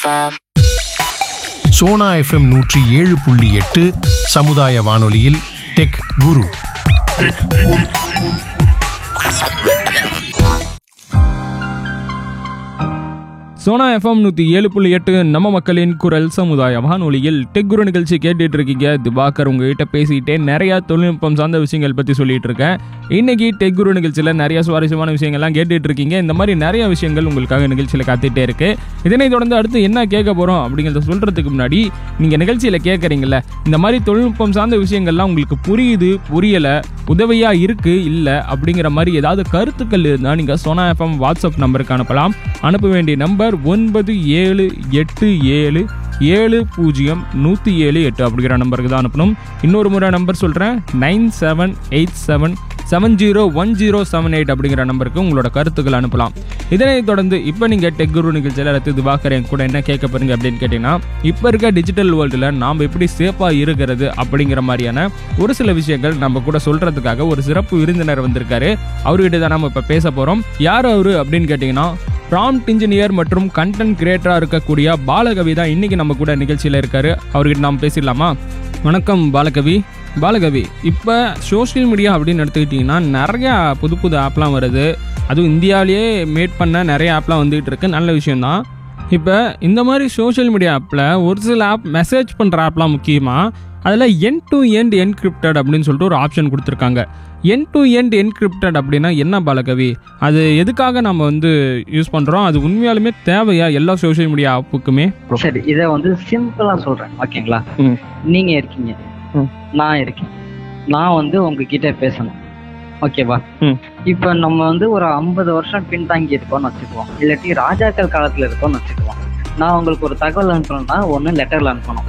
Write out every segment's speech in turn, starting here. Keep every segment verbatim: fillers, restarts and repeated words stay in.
Sona FM நூற்றி ஏழு புள்ளி எட்டு சமுதாய வானொலியில் டெக் குரு. சோனா எஃப்எம் நூற்றி ஏழு புள்ளி எட்டு நம்ம மக்களின் குரல் சமுதாய வானொலியில் டெக் குரு நிகழ்ச்சி கேட்டுட்டு இருக்கீங்க. திவாகர் உங்ககிட்ட பேசிக்கிட்டே நிறையா தொழில்நுட்பம் சார்ந்த விஷயங்கள் பற்றி சொல்லிட்டு இருக்கேன். இன்னைக்கு டெக் குரு நிகழ்ச்சியில் நிறைய சுவாரஸ்யமான விஷயங்கள்லாம் கேட்டுட்டு இருக்கீங்க. இந்த மாதிரி நிறைய விஷயங்கள் உங்களுக்காக நிகழ்ச்சியில் காத்துட்டே இருக்கு. இதனை தொடர்ந்து அடுத்து என்ன கேட்க போகிறோம் அப்படிங்கிறத சொல்கிறதுக்கு முன்னாடி நீங்கள் நிகழ்ச்சியில் கேட்குறீங்கள இந்த மாதிரி தொழில்நுட்பம் சார்ந்த விஷயங்கள்லாம் உங்களுக்கு புரியுது புரியலை உதவியாக இருக்குது இல்லை அப்படிங்கிற மாதிரி ஏதாவது கருத்துக்கள் இருந்தால் நீங்கள் சோனா எஃப்எம் வாட்ஸ்அப் நம்பருக்கு அனுப்பலாம். அனுப்ப வேண்டிய நம்பர் ஒன்பது ஏழு எட்டு ஏழு ஏழு பூஜ்ஜியம் நூற்றி ஏழு எட்டு அப்படிங்கிற நம்பருக்கு தான் அனுப்பணும். இன்னொரு முறை நம்பர் சொல்கிறேன், nine seven eight seven seven zero one zero seven eight அப்படிங்கிற நம்பருக்கு உங்களோட கருத்துக்கள் அனுப்பலாம். இதனை தொடர்ந்து இப்போ நீங்கள் டெக் குரு நிகழ்ச்சியில் அடுத்து திவாகர் என் கூட என்ன கேட்க போறீங்க அப்படின்னு கேட்டிங்கன்னா, இப்போ இருக்க டிஜிட்டல் வேர்ல்டில் நாம் எப்படி சேஃபாக இருக்கிறது அப்படிங்கிற மாதிரியான ஒரு சில விஷயங்கள் நம்ம கூட சொல்கிறதுக்காக ஒரு சிறப்பு விருந்தினர் வந்திருக்காரு. அவர்கிட்ட தான் நம்ம இப்போ பேச போகிறோம். யார் அவர் அப்படின்னு கேட்டிங்கன்னா, ப்ராம்ப்ட் இன்ஜினியர் மற்றும் கண்டென்ட் கிரியேட்டராக இருக்கக்கூடிய பாலகவி தான் இன்றைக்கி நம்ம கூட நிகழ்ச்சியில் இருக்கார். அவர்கிட்ட நாம் பேசிடலாமா? வணக்கம் பாலகவி. பாலகவி, இப்போ சோஷியல் மீடியா அப்படின்னு எடுத்துக்கிட்டிங்கன்னா நிறையா புது புது ஆப்லாம் வருது. அதுவும் இந்தியாவிலேயே மேட் பண்ண நிறைய ஆப்லாம் வந்துகிட்டு இருக்கு. நல்ல விஷயந்தான். இப்போ இந்த மாதிரி சோஷியல் மீடியா ஆப்பில் ஒரு சில ஆப் மெசேஜ் பண்ணுற ஆப்லாம் முக்கியமாக அதில் எண்ட் டு எண்ட் என்கிரிப்டட் அப்படின்னு சொல்லிட்டு ஒரு ஆப்ஷன் கொடுத்துருக்காங்க. எண்ட் டு எண்ட் என்கிரிப்டட் அப்படின்னா என்ன பாலகவி? அது எதுக்காக நம்ம வந்து யூஸ் பண்ணுறோம்? அது உண்மையாலுமே தேவையா எல்லா சோஷியல் மீடியா ஆப்புக்குமே? சரி, இதை வந்து சிம்பிளாக சொல்கிறேன், ஓகேங்களா? நீங்கள் இருக்கீங்க, நான் இருக்கேன், நான் வந்து உங்ககிட்ட பேசணும், ஓகேவா? இப்போ நம்ம வந்து ஒரு ஐம்பது வருஷம் பின்தாங்கி இருக்கோம்னு வச்சுக்குவோம், இல்லாட்டி ராஜாக்கள் காலத்தில் இருக்கோம்னு வச்சுக்குவோம். நான் உங்களுக்கு ஒரு தகவல் அனுப்பணும்னா ஒன்று லெட்டரில் அனுப்பணும்,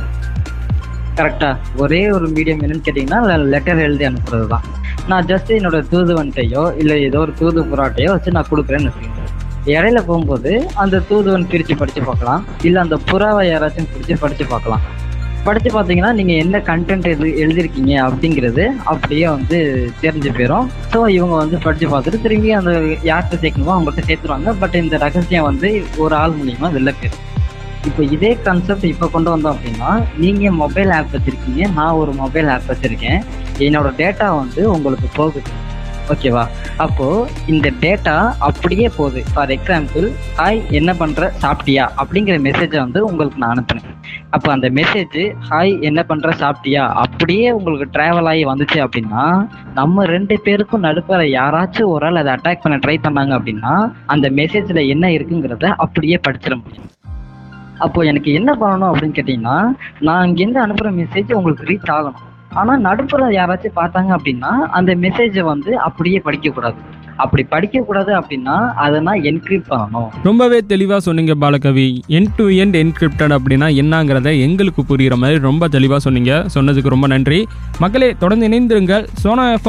கரெக்டா? ஒரே ஒரு மீடியம் என்னன்னு கேட்டிங்கன்னா லெட்டர் எழுதி அனுப்புறது தான். நான் ஜஸ்ட் என்னோட தூதுவன்ட்டையோ இல்லை ஏதோ ஒரு தூது புறாட்டையோ வச்சு நான் கொடுக்குறேன்னு வச்சுக்கோங்க. இடையில போகும்போது அந்த தூதுவன் பிரித்து படித்து பார்க்கலாம், இல்லை அந்த புறாவை யாராச்சும் பிரித்து படித்து பார்க்கலாம். படித்து பார்த்தீங்கன்னா நீங்கள் என்ன கண்டென்ட் எது எழுதிருக்கீங்க அப்படிங்கிறது அப்படியே வந்து தெரிஞ்சு போயிடும். ஸோ இவங்க வந்து படித்து பார்த்துட்டு திரும்பி அந்த யார்கிட்ட சேர்க்கணுமோ அவங்கள்ட்ட சேர்த்துருவாங்க. பட் இந்த ரகசியம் வந்து ஒரு ஆள் மூலியமா வெளில போயிடும். இப்போ இதே கான்செப்ட் இப்போ கொண்டு வந்தோம் அப்படின்னா, நீங்கள் மொபைல் ஆப் வச்சுருக்கீங்க, நான் ஒரு மொபைல் ஆப் வச்சுருக்கேன், என்னோட டேட்டா வந்து உங்களுக்கு போகுது, ஓகேவா? அப்போது இந்த டேட்டா அப்படியே போகுது. ஃபார் எக்ஸாம்பிள், ஹாய் என்ன பண்ணுற சாப்பிட்டியா அப்படிங்கிற மெசேஜை வந்து உங்களுக்கு நான் அனுப்புனேன். அப்போ அந்த மெசேஜ் ஹாய் என்ன பண்ணுற சாப்பிட்டியா அப்படியே உங்களுக்கு ட்ராவல் ஆகி வந்துச்சு அப்படின்னா, நம்ம ரெண்டு பேருக்கும் நடுப்புற யாராச்சும் ஒரு ஆள் அதை அட்டாக் பண்ண ட்ரை பண்ணாங்க அப்படின்னா அந்த மெசேஜில் என்ன இருக்குங்கிறத அப்படியே படிச்சிட முடியும். அப்போ எனக்கு என்ன பண்ணணும் அப்படின்னு கேட்டிங்கன்னா, நான் இங்கேருந்து அனுப்புகிற மெசேஜ் உங்களுக்கு ரீச் ஆகணும். ஆனால் நடுப்புற யாராச்சும் பார்த்தாங்க அப்படின்னா அந்த மெசேஜை வந்து அப்படியே படிக்கக்கூடாது. அப்படி படிக்கக்கூடாது அப்படின்னா அதை நான் என்கிரிப்ட் பண்ணணும். ரொம்பவே தெளிவாக சொன்னீங்க Balakavi. End to end encrypted அப்படின்னா என்னங்கிறத எங்களுக்கு புரிகிற மாதிரி ரொம்ப தெளிவாக சொன்னீங்க. சொன்னதுக்கு ரொம்ப நன்றி. மக்களே, தொடர்ந்து இணைந்திருங்கள். சோனா எஃப்எம்